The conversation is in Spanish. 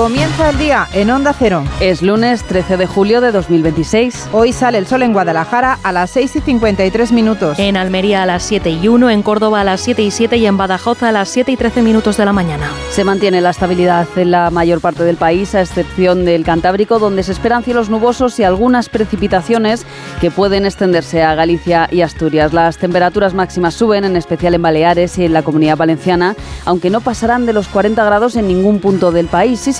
Comienza el día en Onda Cero. Es lunes 13 de julio de 2026. Hoy sale el sol en Guadalajara a las 6:53. En Almería a las 7:01, en Córdoba a las 7:07 y en Badajoz a las 7:13 de la mañana. Se mantiene la estabilidad en la mayor parte del país, a excepción del Cantábrico, donde se esperan cielos nubosos y algunas precipitaciones que pueden extenderse a Galicia y Asturias. Las temperaturas máximas suben, en especial en Baleares y en la Comunidad Valenciana, aunque no pasarán de los 40 grados en ningún punto del país. Sí